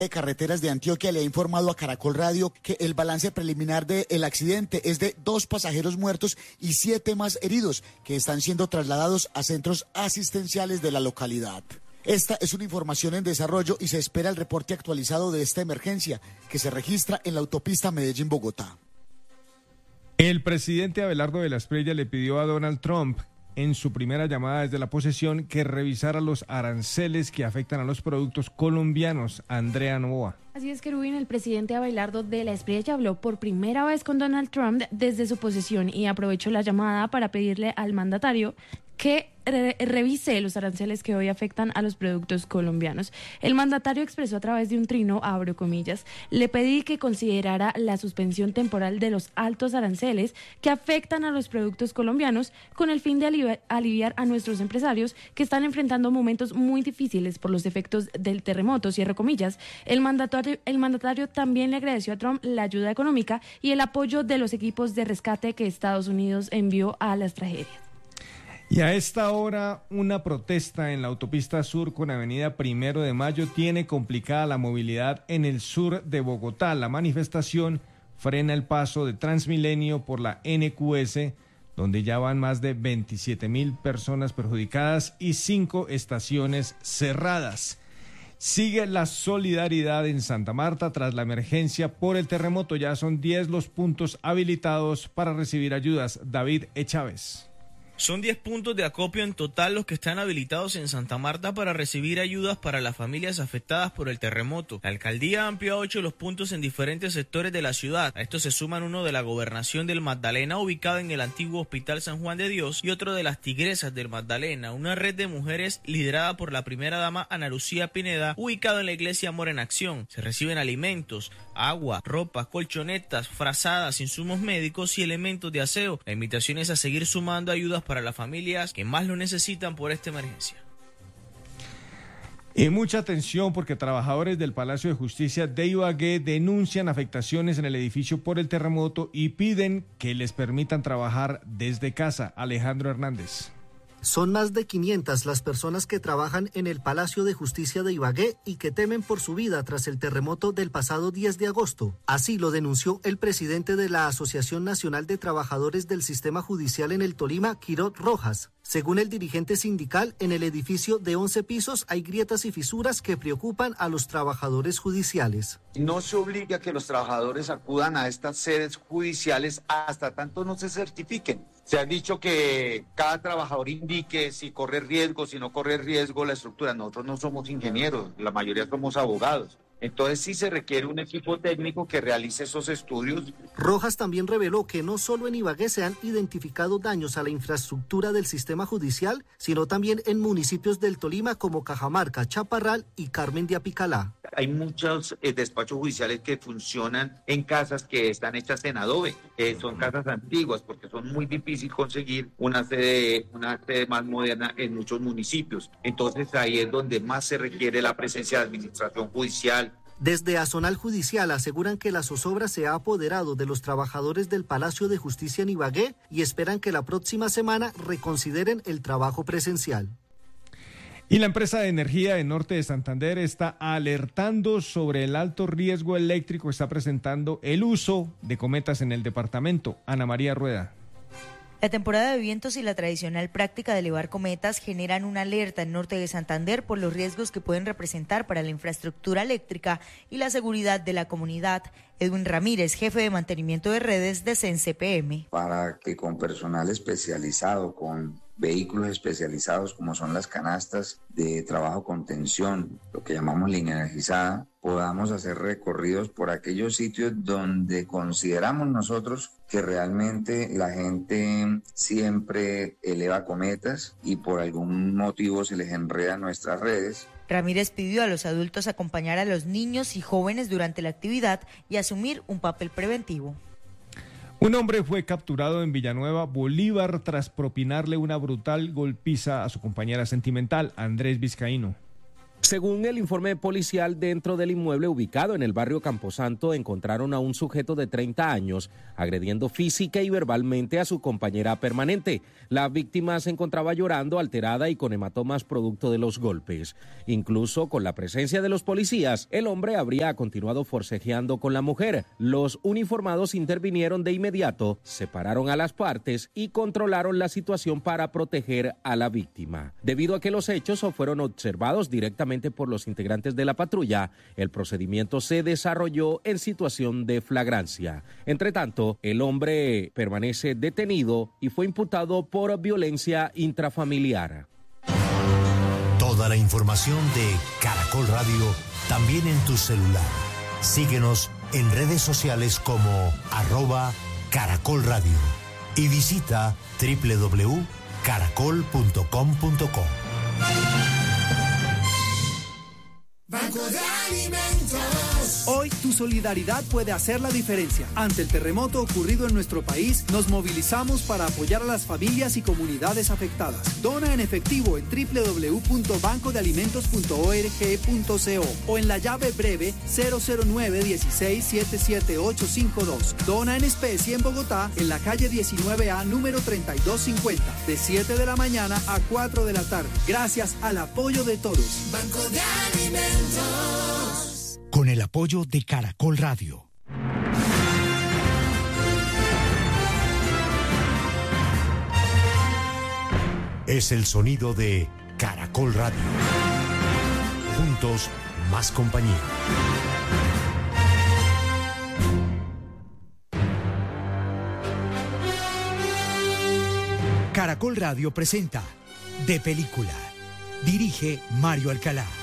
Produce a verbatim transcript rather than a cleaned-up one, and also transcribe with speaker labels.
Speaker 1: de Carreteras de Antioquia le ha informado a Caracol Radio que el balance preliminar del accidente es de dos pasajeros muertos y siete más heridos que están siendo trasladados a centros asistenciales de la localidad. Esta es una información en desarrollo y se espera el reporte actualizado de esta emergencia que se registra en la autopista Medellín-Bogotá.
Speaker 2: El presidente Abelardo de la Espriella le pidió a Donald Trump en su primera llamada desde la posesión que revisara los aranceles que afectan a los productos colombianos. Andrea Novoa.
Speaker 3: Así es, Kerubín, el presidente Abelardo de la Espriella habló por primera vez con Donald Trump desde su posesión y aprovechó la llamada para pedirle al mandatario que re revise los aranceles que hoy afectan a los productos colombianos. El mandatario expresó a través de un trino, abro comillas, le pedí que considerara la suspensión temporal de los altos aranceles que afectan a los productos colombianos con el fin de alivi aliviar a nuestros empresarios que están enfrentando momentos muy difíciles por los efectos del terremoto, cierro comillas. El mandatario, el mandatario también le agradeció a Trump la ayuda económica y el apoyo de los equipos de rescate que Estados Unidos envió a las tragedias.
Speaker 2: Y a esta hora, una protesta en la autopista sur con avenida Primero de Mayo tiene complicada la movilidad en el sur de Bogotá. La manifestación frena el paso de Transmilenio por la N Q S, donde ya van más de veintisiete mil personas perjudicadas y cinco estaciones cerradas. Sigue la solidaridad en Santa Marta tras la emergencia por el terremoto. Ya son diez los puntos habilitados para recibir ayudas. David E. Chávez.
Speaker 4: Son diez puntos de acopio en total los que están habilitados en Santa Marta para recibir ayudas para las familias afectadas por el terremoto. La alcaldía amplió a ocho los puntos en diferentes sectores de la ciudad. A estos se suman uno de la gobernación del Magdalena, ubicado en el antiguo Hospital San Juan de Dios, y otro de las Tigresas del Magdalena, una red de mujeres liderada por la primera dama Ana Lucía Pineda, ubicado en la iglesia Amor en Acción. Se reciben alimentos, agua, ropa, colchonetas, frazadas, insumos médicos y elementos de aseo. La invitación es a seguir sumando ayudas para las familias que más lo necesitan por esta emergencia.
Speaker 2: Y mucha atención porque trabajadores del Palacio de Justicia de Ibagué denuncian afectaciones en el edificio por el terremoto y piden que les permitan trabajar desde casa. Alejandro Hernández.
Speaker 5: Son más de quinientas las personas que trabajan en el Palacio de Justicia de Ibagué y que temen por su vida tras el terremoto del pasado diez de agosto. Así lo denunció el presidente de la Asociación Nacional de Trabajadores del Sistema Judicial en el Tolima, Quirot Rojas. Según el dirigente sindical, en el edificio de once pisos hay grietas y fisuras que preocupan a los trabajadores judiciales.
Speaker 6: No se obliga a que los trabajadores acudan a estas sedes judiciales hasta tanto no se certifiquen. Se ha dicho que cada trabajador indique si corre riesgo, si no corre riesgo la estructura. Nosotros no somos ingenieros, la mayoría somos abogados. Entonces sí se requiere un equipo técnico que realice esos estudios.
Speaker 5: Rojas también reveló que no solo en Ibagué se han identificado daños a la infraestructura del sistema judicial, sino también en municipios del Tolima como Cajamarca, Chaparral y Carmen de Apicalá.
Speaker 6: Hay muchos eh, despachos judiciales que funcionan en casas que están hechas en adobe, que son casas antiguas, porque son muy difícil conseguir una sede, una sede más moderna en muchos municipios. Entonces ahí es donde más se requiere la presencia de administración judicial.
Speaker 5: Desde Azonal Judicial aseguran que la zozobra se ha apoderado de los trabajadores del Palacio de Justicia en Ibagué y esperan que la próxima semana reconsideren el trabajo presencial.
Speaker 2: Y la empresa de energía de Norte de Santander está alertando sobre el alto riesgo eléctrico que está presentando el uso de cometas en el departamento. Ana María Rueda.
Speaker 7: La temporada de vientos y la tradicional práctica de elevar cometas generan una alerta en Norte de Santander por los riesgos que pueden representar para la infraestructura eléctrica y la seguridad de la comunidad. Edwin Ramírez, jefe de mantenimiento de redes de CENSE P M.
Speaker 8: Para que con personal especializado, con vehículos especializados como son las canastas de trabajo con tensión, lo que llamamos línea energizada, podamos hacer recorridos por aquellos sitios donde consideramos nosotros que realmente la gente siempre eleva cometas y por algún motivo se les enreda nuestras redes.
Speaker 7: Ramírez pidió a los adultos acompañar a los niños y jóvenes durante la actividad y asumir un papel preventivo.
Speaker 2: Un hombre fue capturado en Villanueva, Bolívar, tras propinarle una brutal golpiza a su compañera sentimental, Andrés Vizcaíno.
Speaker 9: Según el informe policial, dentro del inmueble ubicado en el barrio Camposanto encontraron a un sujeto de treinta años agrediendo física y verbalmente a su compañera permanente. La víctima se encontraba llorando, alterada y con hematomas producto de los golpes. Incluso con la presencia de los policías, el hombre habría continuado forcejeando con la mujer. Los uniformados intervinieron de inmediato, separaron a las partes y controlaron la situación para proteger a la víctima. Debido a que los hechos fueron observados directamente por los integrantes de la patrulla, el procedimiento se desarrolló en situación de flagrancia. Entre tanto, el hombre permanece detenido y fue imputado por violencia intrafamiliar.
Speaker 10: Toda la información de Caracol Radio también en tu celular. Síguenos en redes sociales como arroba Caracol Radio y visita doble u doble u doble u punto caracol punto com punto co.
Speaker 11: Banco de Alimentos. Hoy tu solidaridad puede hacer la diferencia. Ante el terremoto ocurrido en nuestro país, nos movilizamos para apoyar a las familias y comunidades afectadas. Dona en efectivo en doble u doble u doble u punto banco de alimentos punto org punto co o en la llave breve cero cero nueve dieciséis setenta y siete ochocientos cincuenta y dos. Dona en especie en Bogotá, en la calle diecinueve A, número treinta y dos cincuenta, de siete de la mañana a cuatro de la tarde. Gracias al apoyo de todos. Banco de Alimentos.
Speaker 10: Con el apoyo de Caracol Radio. Es el sonido de Caracol Radio. Juntos, más compañía. Caracol Radio presenta De Película. Dirige Mario Alcalá.